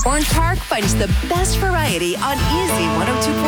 Orange Park finds the best variety on Easy 102.9.